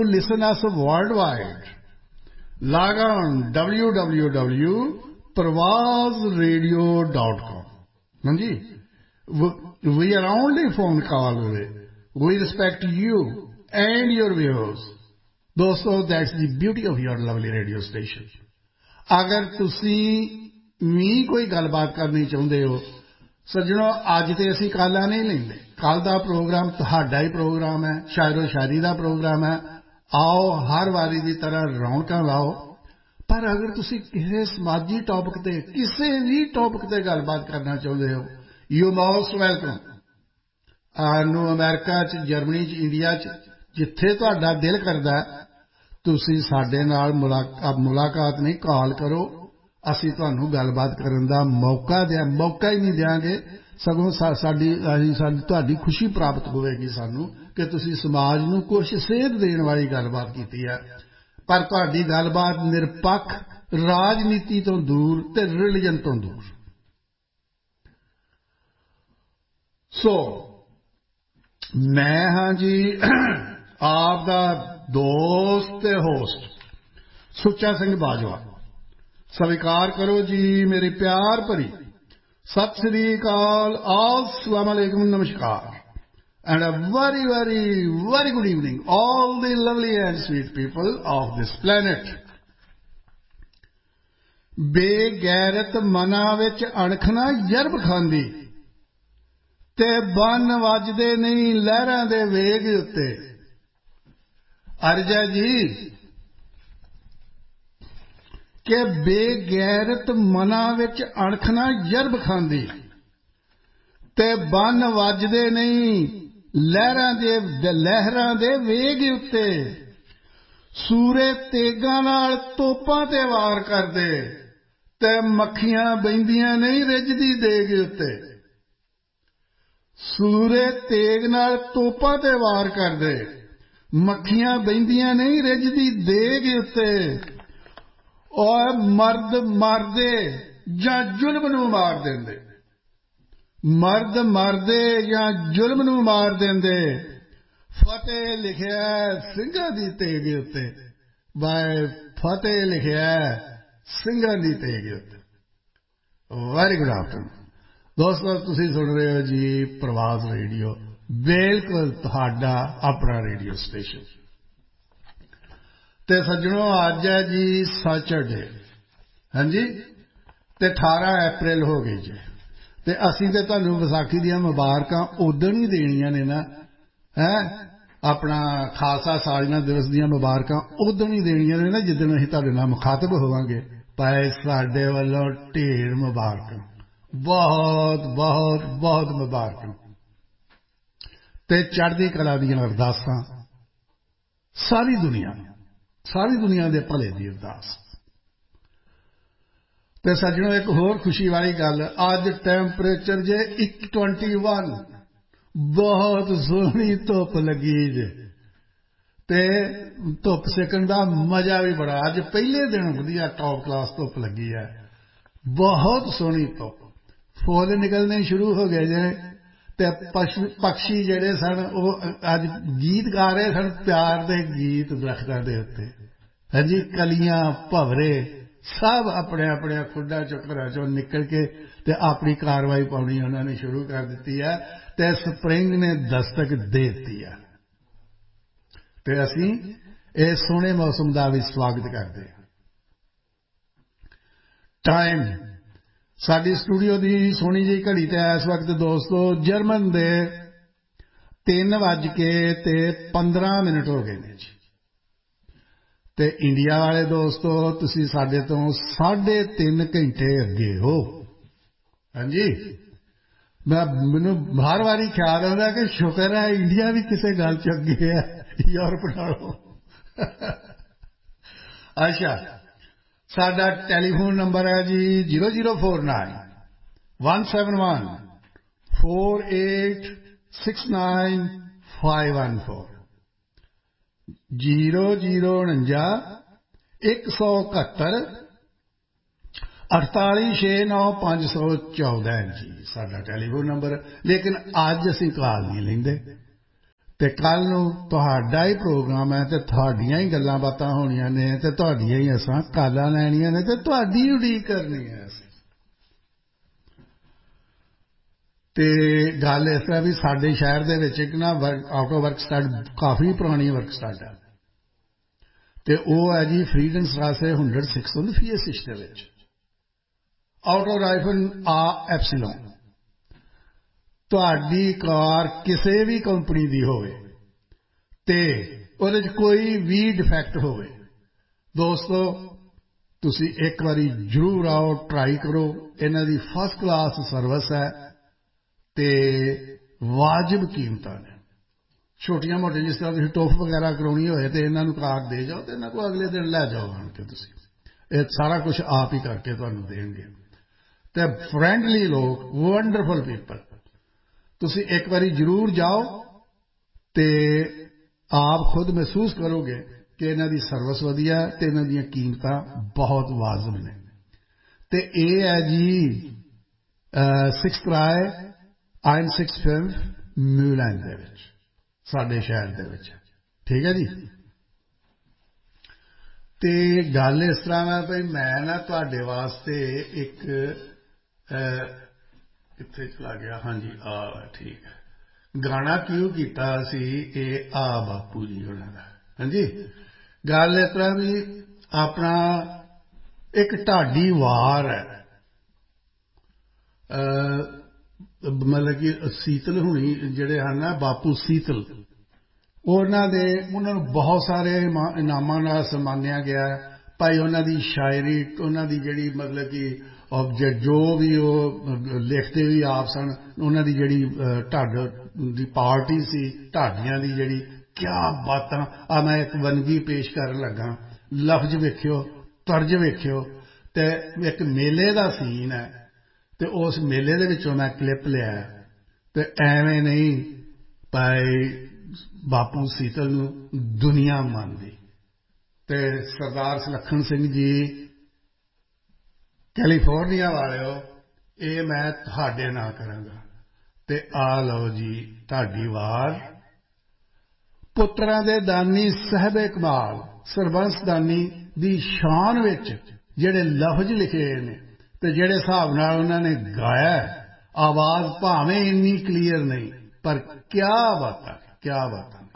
listen us worldwide, log on www.pravasradio.com. Manji, we are only phone call away. We respect you and your viewers. Dosto, that's the beauty of your lovely radio station. Agar tusi ਵੀ ਕੋਈ ਗੱਲਬਾਤ ਕਰਨੀ ਚਾਹੁੰਦੇ ਹੋ ਸੱਜਣੋ, ਅੱਜ ਤੇ ਅਸੀਂ ਕਾਲਾਂ ਨਹੀਂ ਲੈਂਦੇ। ਕੱਲ ਦਾ ਪ੍ਰੋਗਰਾਮ ਤੁਹਾਡਾ ਹੀ ਪ੍ਰੋਗਰਾਮ ਹੈ, ਸ਼ਾਇਰੋ ਸ਼ਾਇਰੀ ਦਾ ਪ੍ਰੋਗਰਾਮ ਹੈ। ਆਓ ਹਰ ਵਾਰੀ ਦੀ ਤਰ੍ਹਾਂ ਰੌਣਕਾਂ ਲਾਓ। ਪਰ ਅਗਰ ਤੁਸੀਂ ਕਿਸੇ ਸਮਾਜੀ ਟੌਪਿਕ ਤੇ, ਕਿਸੇ ਵੀ ਟੌਪਿਕ ਤੇ ਗੱਲਬਾਤ ਕਰਨਾ ਚਾਹੁੰਦੇ ਹੋ, ਯੂ ਮੋਸਟ ਵੈਲਕਮ। ਨੂੰ ਅਮਰੀਕਾ 'ਚ, ਜਰਮਨੀ 'ਚ, ਇੰਡੀਆ 'ਚ, ਜਿੱਥੇ ਤੁਹਾਡਾ ਦਿਲ ਕਰਦਾ ਤੁਸੀਂ ਸਾਡੇ ਨਾਲ ਮੁਲਾਕਾਤ ਨਹੀਂ, ਕਾਲ ਕਰੋ। ਅਸੀਂ ਤੁਹਾਨੂੰ ਗੱਲਬਾਤ ਕਰਨ ਦਾ ਮੌਕਾ ਹੀ ਨਹੀਂ ਦਿਆਂਗੇ, ਸਗੋਂ ਤੁਹਾਡੀ ਖੁਸ਼ੀ ਪ੍ਰਾਪਤ ਹੋਵੇਗੀ ਸਾਨੂੰ ਕਿ ਤੁਸੀਂ ਸਮਾਜ ਨੂੰ ਕੁਝ ਸੇਧ ਦੇਣ ਵਾਲੀ ਗੱਲਬਾਤ ਕੀਤੀ ਹੈ। ਪਰ ਤੁਹਾਡੀ ਗੱਲਬਾਤ ਨਿਰਪੱਖ, ਰਾਜਨੀਤੀ ਤੋਂ ਦੂਰ ਤੇ ਰਿਲੀਜਨ ਤੋਂ ਦੂਰ। ਸੋ ਮੈਂ ਹਾਂ ਜੀ ਆਪ ਦਾ ਦੋਸਤ ਤੇ ਹੋਸਟ ਸੁੱਚਾ ਸਿੰਘ ਬਾਜਵਾ। स्वीकार करो जी मेरी प्यार भरी सत श्री अकाल, अस्सलाम वालेकुम, नमस्कार, and a very very very good evening all the lovely and sweet people of this planet. बेगैरत मना विच अणख ना यरब खांदी ते बन वजदे नहीं लहरां दे वेग उत्ते। अर्जा जी कि बेगैरत मना विच अणख ना यरब खांदी ते बन वजदे नहीं लहरां दे वेग उत्ते। सूरे तेगां नाल तोपां ते वार करदे ते मक्खियां बहिंदियां नहीं रिजदी देग उत्ते। सूरे तेग नाल तोपां ते वार करदे, मक्खियां बहिंदियां नहीं रिजदी देग उत्ते। और मर्द मरदे ਜਾਂ ਜ਼ੁਲਮ ਨੂੰ ਮਾਰ ਦਿੰਦੇ, ਮਰਦ ਮਰਦੇ ਜਾਂ ਜ਼ੁਲਮ ਨੂੰ ਮਾਰ ਦਿੰਦੇ। ਫਤਿਹ ਲਿਖਿਆ ਸਿੰਘਾਂ ਦੀ ਤੇਗ ਉੱਤੇ, ਬਾਏ ਫਤਿਹ ਲਿਖਿਆ ਸਿੰਘਾਂ ਦੀ ਤੇਗ ਉੱਤੇ। ਵੈਰੀ ਗੁੱਡ ਆਫਟਰਨੂਨ ਦੋਸਤੋ, ਤੁਸੀਂ ਸੁਣ ਰਹੇ ਹੋ ਜੀ ਪ੍ਰਵਾਸ ਰੇਡੀਓ, ਬਿਲਕੁਲ ਤੁਹਾਡਾ ਆਪਣਾ ਰੇਡੀਓ ਸਟੇਸ਼ਨ। ਤੇ ਸੱਜਣੋ, ਅੱਜ ਹੈ ਜੀ ਸੈਚਰਡੇ, ਹਾਂਜੀ, ਤੇ 18 ਅਪ੍ਰੈਲ ਹੋ ਗਈ ਜੀ। ਤੇ ਅਸੀਂ ਤੇ ਤੁਹਾਨੂੰ ਵਿਸਾਖੀ ਦੀਆਂ ਮੁਬਾਰਕਾਂ ਉਦਣ ਹੀ ਦੇਣੀਆਂ ਨੇ ਨਾ, ਆਪਣਾ ਖਾਲਸਾ ਸਾਜਨਾ ਦਿਵਸ ਦੀਆਂ ਮੁਬਾਰਕਾਂ ਉਦਣ ਹੀ ਦੇਣੀਆਂ ਨੇ ਨਾ ਜਿੱਦਣ ਅਸੀਂ ਤੁਹਾਡੇ ਨਾਲ ਮੁਖਾਤਬ ਹੋਵਾਂਗੇ। ਭਾਈ ਸਾਡੇ ਵੱਲੋਂ ਢੇਰ ਮੁਬਾਰਕਾਂ, ਬਹੁਤ ਬਹੁਤ ਬਹੁਤ ਮੁਬਾਰਕਾਂ ਤੇ ਚੜ੍ਹਦੀ ਕਲਾ ਦੀਆਂ ਅਰਦਾਸਾਂ ਸਾਰੀ ਦੁਨੀਆ ਦੇ ਭਲੇ ਦੀ ਅਰਦਾਸ। ਤੇ ਸੱਜਣੋ, ਇੱਕ ਹੋਰ ਖੁਸ਼ੀ ਵਾਲੀ ਗੱਲ, ਅੱਜ ਟੈਂਪਰੇਚਰ ਜੇ 21, ਬਹੁਤ ਸੋਹਣੀ ਧੁੱਪ ਲੱਗੀ ਜੇ ਤੇ ਧੁੱਪ ਸੇਕਣ ਦਾ ਮਜ਼ਾ ਵੀ ਬੜਾ। ਅੱਜ ਪਹਿਲੇ ਦਿਨ ਵਧੀਆ ਟੌਪ ਕਲਾਸ ਧੁੱਪ ਲੱਗੀ ਹੈ, ਬਹੁਤ ਸੋਹਣੀ ਧੁੱਪ। ਫੁੱਲ ਨਿਕਲਣੇ ਸ਼ੁਰੂ ਹੋ ਗਏ ਜੇ ਤੇ ਪਕਸ਼ੀ ਜਿਹੜੇ ਸਨ ਉਹ ਅੱਜ ਗੀਤ ਗਾ ਰਹੇ ਸਨ, ਪਿਆਰ ਦੇ ਗੀਤ ਦਰੱਖਤਾਂ ਦੇ ਉੱਤੇ। ਹਾਂਜੀ, ਕਲੀਆਂ ਭਵਰੇ ਸਭ ਆਪਣੇ ਆਪਣੇ ਖੁੱਡਾਂ ਚੋਂ ਘਰਾਂ ਚੋਂ ਨਿਕਲ ਕੇ ਤੇ ਆਪਣੀ ਕਾਰਵਾਈ ਪਾਉਣੀ ਉਹਨਾਂ ਨੇ ਸ਼ੁਰੂ ਕਰ ਦਿੱਤੀ ਹੈ ਤੇ ਸਪਰਿੰਗ ਨੇ ਦਸਤਕ ਦੇ ਦਿੱਤੀ ਹੈ। ਤੇ ਅਸੀਂ ਇਸ ਸੋਹਣੇ ਮੌਸਮ ਦਾ ਵੀ ਸਵਾਗਤ ਕਰਦੇ ਹਾਂ। ਟਾਈਮ ਸਾਡੀ ਸਟੂਡੀਓ ਦੀ ਸੋਹਣੀ ਜਿਹੀ ਘੜੀ ਤੇ ਇਸ ਵਕਤ ਦੋਸਤੋ ਜਰਮਨ ਦੇ 3:15 ਹੋ ਗਏ ਨੇ ਜੀ। ਤੇ ਇੰਡੀਆ ਵਾਲੇ ਦੋਸਤੋ ਤੁਸੀਂ ਸਾਡੇ ਤੋਂ 3.5 ਘੰਟੇ ਅੱਗੇ ਹੋ। ਹਾਂਜੀ, ਮੈਨੂੰ ਹਰ ਵਾਰੀ ਖਿਆਲ ਆਉਂਦਾ ਕਿ ਸ਼ੁਕਰ ਹੈ ਇੰਡੀਆ ਵੀ ਕਿਸੇ ਗੱਲ 'ਚ ਅੱਗੇ ਹੈ ਯੂਰਪ ਨਾਲੋਂ। ਅੱਛਾ, ਸਾਡਾ ਟੈਲੀਫੋਨ ਨੰਬਰ ਹੈ ਜੀ 004917486955 00491748695514 ਜੀ ਸਾਡਾ ਟੈਲੀਫੋਨ ਨੰਬਰ। ਲੇਕਿਨ ਅੱਜ ਅਸੀਂ ਕਾਲ ਨਹੀਂ ਲੈਂਦੇ ਤੇ ਕੱਲ ਨੂੰ ਤੁਹਾਡਾ ਹੀ ਪ੍ਰੋਗਰਾਮ ਹੈ ਤੇ ਤੁਹਾਡੀਆਂ ਹੀ ਗੱਲਾਂ ਬਾਤਾਂ ਹੋਣੀਆਂ ਨੇ ਤੇ ਤੁਹਾਡੀਆਂ ਹੀ ਅਸਾਂ ਕਾਲਾਂ ਲੈਣੀਆਂ ਨੇ ਤੇ ਤੁਹਾਡੀ ਉਡੀਕ ਕਰਨੀ ਹੈ ਅਸੀਂ। ਤੇ ਗੱਲ ਇਸ ਤਰ੍ਹਾਂ ਵੀ ਸਾਡੇ ਸ਼ਹਿਰ ਦੇ ਵਿੱਚ ਇੱਕ ਨਾ ਆਟੋ ਵਰਕ ਸਟੱਡ ਕਾਫੀ ਪੁਰਾਣੀ ਵਰਕ ਸਟੱਡ ਹੈ ਤੇ ਉਹ ਹੈ ਜੀ ਫਰੀਡਨ ਸਟਰਾਸੇ 106 ਫੀਐਸਿਸ਼ ਦੇ ਵਿੱਚ ਆਟੋ ਰਾਈਫਲ ਆ ਐਪਸੀਲੋਨ। ਤੁਹਾਡੀ ਕਾਰ ਕਿਸੇ ਵੀ ਕੰਪਨੀ ਦੀ ਹੋਵੇ ਤੇ ਉਹਦੇ 'ਚ ਕੋਈ ਵੀ ਡਿਫੈਕਟ ਹੋਵੇ, ਦੋਸਤੋ ਤੁਸੀਂ ਇੱਕ ਵਾਰੀ ਜ਼ਰੂਰ ਆਓ, ਟਰਾਈ ਕਰੋ। ਇਹਨਾਂ ਦੀ ਫਸਟ ਕਲਾਸ ਸਰਵਿਸ ਹੈ ਤੇ ਵਾਜਬ ਕੀਮਤਾਂ ਨੇ। ਛੋਟੀਆਂ ਮੋਟੀਆਂ ਜਿਸ ਤਰ੍ਹਾਂ ਤੁਸੀਂ ਟੋਫ ਵਗੈਰਾ ਕਰਾਉਣੀ ਹੋਏ ਤੇ ਇਹਨਾਂ ਨੂੰ ਕਾਰ ਦੇ ਜਾਓ ਤੇ ਇਹਨਾਂ ਕੋਲ ਅਗਲੇ ਦਿਨ ਲੈ ਜਾਓ ਆਣ ਕੇ। ਤੁਸੀਂ ਇਹ ਸਾਰਾ ਕੁਝ ਆਪ ਹੀ ਕਰਕੇ ਤੁਹਾਨੂੰ ਦੇਣਗੇ ਤੇ ਫਰੈਂਡਲੀ ਲੋਕ, ਵੰਡਰਫੁਲ ਪੀਪਲ। ਤੁਸੀਂ ਇੱਕ ਵਾਰੀ ਜ਼ਰੂਰ ਜਾਓ ਤੇ ਆਪ ਖੁਦ ਮਹਿਸੂਸ ਕਰੋਗੇ ਕਿ ਇਹਨਾਂ ਦੀ ਸਰਵਿਸ ਵਧੀਆ ਤੇ ਇਹਨਾਂ ਦੀਆਂ ਕੀਮਤਾਂ ਬਹੁਤ ਵਾਜਬ ਨੇ। ਤੇ ਇਹ ਹੈ ਜੀ 6th ਰਾਏ 165 ਮਿਊਲੈਂਡ ਦੇ ਵਿੱਚ, ਸਾਡੇ ਸ਼ਹਿਰ ਦੇ ਵਿੱਚ। ਠੀਕ ਹੈ ਜੀ। ਤੇ ਗੱਲ ਇਸ ਤਰ੍ਹਾਂ ਹੈ ਭਈ ਮੈਂ ਨਾ ਤੁਹਾਡੇ ਵਾਸਤੇ ਇੱਕ ਕਿੱਥੇ ਚਲਾ ਗਿਆ, ਹਾਂਜੀ ਆ ਠੀਕ ਹੈ, ਗਾਣਾ ਕਿਉਂ ਕੀਤਾ ਸੀ ਇਹ ਆ ਬਾਪੂ ਜੀ ਉਹਨਾਂ ਦਾ। ਹਾਂਜੀ ਗੱਲ ਇਸ ਤਰ੍ਹਾਂ ਵੀ ਆਪਣਾ ਇੱਕ ਢਾਡੀ ਵਾਰ ਹੈ, ਮਤਲਬ ਕਿ ਸੀਤਲ ਹੁਣੀ ਜਿਹੜੇ ਹਨ ਨਾ ਬਾਪੂ ਸੀਤਲ, ਉਹਨਾਂ ਨੂੰ ਬਹੁਤ ਸਾਰੇ ਇਨਾਮਾਂ ਨਾਲ ਸਨਮਾਨਿਆ ਗਿਆ। ਭਾਈ ਉਹਨਾਂ ਦੀ ਸ਼ਾਇਰੀ, ਉਹਨਾਂ ਦੀ ਜਿਹੜੀ ਮਤਲਬ ਕਿ ਆਬਜੈਕਟ ਜੋ ਵੀ ਉਹ ਲਿਖਦੇ ਵੀ ਆਪ ਸਨ, ਉਹਨਾਂ ਦੀ ਜਿਹੜੀ ਢੱਡ ਦੀ ਪਾਰਟੀ ਸੀ ਢਾਡੀਆਂ ਦੀ ਜਿਹੜੀ, ਕਿਆ ਬਾਤਾਂ। ਆ ਮੈਂ ਇੱਕ ਵੰਨਗੀ ਪੇਸ਼ ਕਰਨ ਲੱਗਾ, ਲਫ਼ਜ਼ ਵੇਖਿਓ, ਤਰਜ ਵੇਖਿਓ। ਤੇ ਇੱਕ ਮੇਲੇ ਦਾ ਸੀਨ ਹੈ ਤੇ ਉਸ ਮੇਲੇ ਦੇ ਵਿੱਚੋਂ ਮੈਂ ਕਲਿੱਪ ਲਿਆ ਤੇ ਐਵੇਂ ਨਹੀਂ ਭਾਈ ਬਾਪੂ ਸੀਤਲ ਨੂੰ ਦੁਨੀਆ ਮੰਨਦੀ। ਤੇ ਸਰਦਾਰ ਸੁਲੱਖਣ ਸਿੰਘ ਜੀ ਕੈਲੀਫੋਰਨੀਆ ਵਾਲਿਓ, ਇਹ ਮੈਂ ਤੁਹਾਡੇ ਨਾਂ ਕਰਾਂਗਾ। ਤੇ ਆ ਲਓ ਜੀ ਤੁਹਾਡੀ ਵਾਰ। ਪੁੱਤਰਾਂ ਦੇ ਦਾਨੀ ਸਾਹਿਬੇ ਕਮਾਲ ਸਰਬੰਸ ਦਾਨੀ ਦੀ ਸ਼ਾਨ ਵਿੱਚ ਜਿਹੜੇ ਲਫ਼ਜ਼ ਲਿਖੇ ਨੇ ਤੇ ਜਿਹੜੇ ਹਿਸਾਬ ਨਾਲ ਉਹਨਾਂ ਨੇ ਗਾਇਆ, ਆਵਾਜ਼ ਭਾਵੇਂ ਇੰਨੀ ਕਲੀਅਰ ਨਹੀਂ ਪਰ ਕਿਆ ਬਾਤਾਂ, ਕਿਆ ਬਾਤਾਂ।